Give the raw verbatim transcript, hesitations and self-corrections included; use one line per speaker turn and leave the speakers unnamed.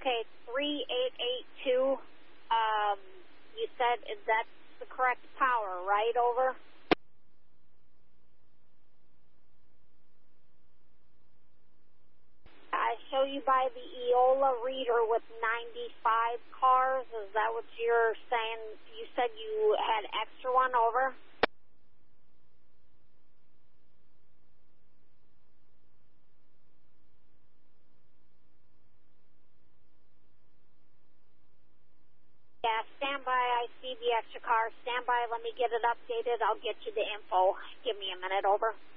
Okay, three eight eight two. Um, you said that's the correct power, right? Over. I show you by the Eola reader with ninety-five cars. Is that what you're saying? You said you had extra one, over? Yeah, stand by. I see the extra car. Stand by. Let me get it updated. I'll get you the info. Give me a minute, over.